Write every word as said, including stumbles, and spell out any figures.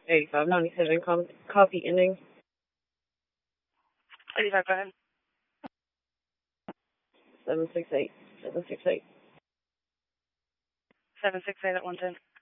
eighty-five ninety-seven, com- copy ending. eighty-five, go ahead. seven six eight. seven six eight. seven six eight at one ten.